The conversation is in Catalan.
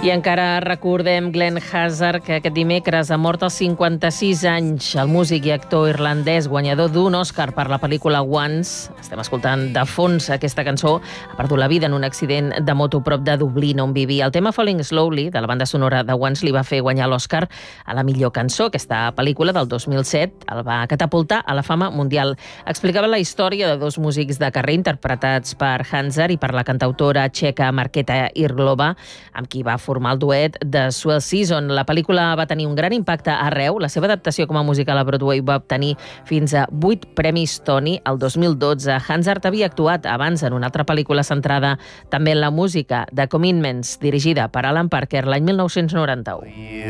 I encara recordem Glenn Hazard, que aquest dimecres ha mort als 56 anys. El músic i actor irlandès, guanyador d'un Òscar per la pel·lícula Once, estem escoltant de fons aquesta cançó, ha perdut la vida en un accident de moto prop de Dublín, on vivia. El tema Falling Slowly, de la banda sonora de Once, li va fer guanyar l'Òscar a la millor cançó. Aquesta pel·lícula del 2007 el va catapultar a la fama mundial. Explicava la història de dos músics de carrer interpretats per Hazard i per la cantautora txeca Markéta Irglová, amb qui va formar el duet de Swell Season. La pel·lícula va tenir un gran impacte arreu. La seva adaptació com a musical a Broadway va obtenir fins a 8 premis Tony. El 2012, Hazard havia actuat abans en una altra pel·lícula centrada també en la música, The Commitments, dirigida per Alan Parker l'any 1991.